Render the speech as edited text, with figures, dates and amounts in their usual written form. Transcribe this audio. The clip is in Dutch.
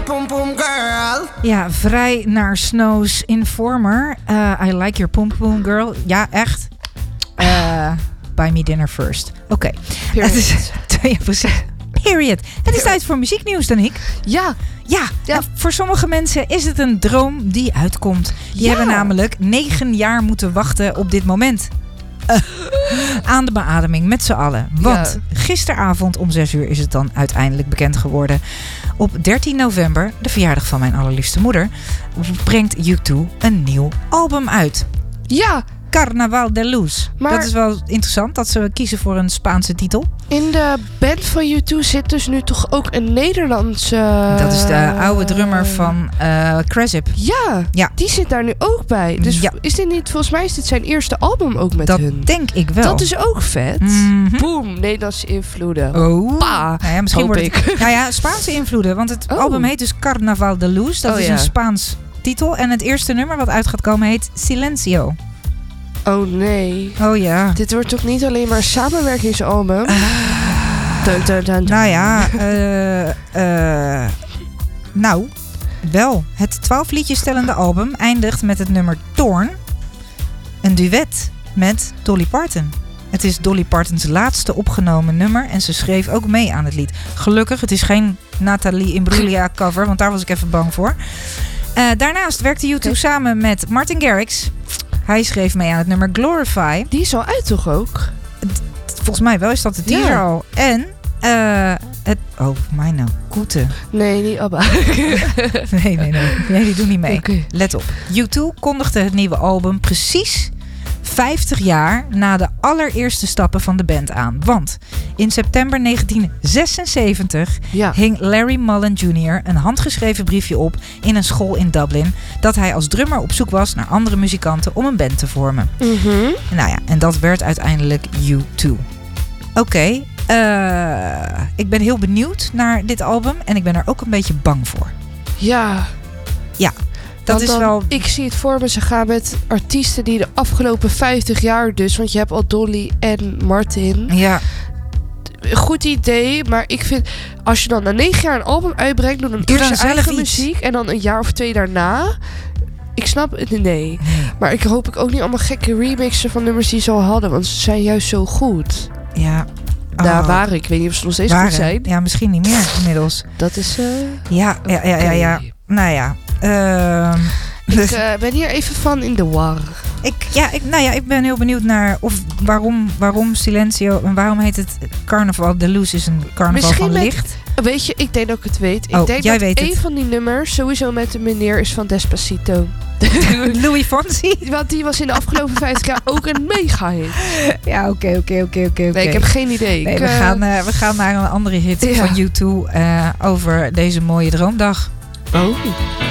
pum pum girl. Ja, vrij naar Snow's Informer. I like your pum pum girl. Ja, echt. Buy me dinner first. Oké. Period. Ja, precies. Period. Het is tijd voor muzieknieuws, Danique. Ja. En voor sommige mensen is het een droom die uitkomt. Die hebben namelijk 9 jaar moeten wachten op dit moment. Aan de beademing met z'n allen. Want gisteravond om 6 uur is het dan uiteindelijk bekend geworden. Op 13 november, de verjaardag van mijn allerliefste moeder, brengt U2 een nieuw album uit. Ja. Carnaval de Luz. Maar dat is wel interessant dat ze kiezen voor een Spaanse titel. In de band van U2 zit dus nu toch ook een Nederlandse... Dat is de oude drummer van Cresip. Ja, die zit daar nu ook bij. Dus is dit niet, volgens mij is dit zijn eerste album ook met hun. Dat denk ik wel. Dat is ook vet. Mm-hmm. Boom, Nederlandse invloeden. Oh. Pa, nou ja, misschien wordt het... Nou ja, Spaanse invloeden. Want het album heet dus Carnaval de Luz. Dat is een Spaans titel. En het eerste nummer wat uit gaat komen heet Silencio. Oh nee. Oh ja. Dit wordt toch niet alleen maar een samenwerkingsalbum? Nou ja, nou, wel. Het 12 liedjes stellende album eindigt met het nummer Torn. Een duet met Dolly Parton. Het is Dolly Partons laatste opgenomen nummer en ze schreef ook mee aan het lied. Gelukkig, het is geen Nathalie Imbruglia cover, want daar was ik even bang voor. Daarnaast werkte U2 samen met Martin Garrix. Hij schreef mee aan het nummer Glorify. Die is al uit toch ook? Volgens mij wel is dat de teaser al. En mijn goede. Nee, niet Abba. Nee, die doen niet mee. Okay. Let op. U2 kondigde het nieuwe album precies 50 jaar na de allereerste stappen van de band aan. Want in september 1976 hing Larry Mullen Jr. een handgeschreven briefje op in een school in Dublin dat hij als drummer op zoek was naar andere muzikanten om een band te vormen. Mm-hmm. Nou ja, en dat werd uiteindelijk U2. Oké, ik ben heel benieuwd naar dit album en ik ben er ook een beetje bang voor. Ja. Dat is wel... Ik zie het voor me, ze gaan met artiesten die de afgelopen 50 jaar dus, want je hebt al Dolly en Martin. Ja. Goed idee, maar ik vind, als je dan na 9 jaar een album uitbrengt, doe dan eerst je eigen muziek en dan een jaar of 2 daarna. Ik snap het, nee. Maar ik hoop ook niet allemaal gekke remixen van nummers die ze al hadden, want ze zijn juist zo goed. Ja. Daar waren, ik weet niet of ze nog steeds goed zijn. Ja, misschien niet meer inmiddels. Dat is... Ja. Nou ja. Ik ben hier even van in de war. Ik ben heel benieuwd naar waarom Silencio en waarom heet het Carnaval de Luz is een carnaval misschien van licht. Weet je, ik denk dat ik het weet. Ik denk dat een van die nummers sowieso met de meneer is van Despacito. Louis Fonsi. Want die was in de afgelopen 50 jaar ook een mega hit. Ja, oké. Nee, ik heb geen idee. Nee, we gaan naar een andere hit van U2 over deze mooie droomdag. Oh.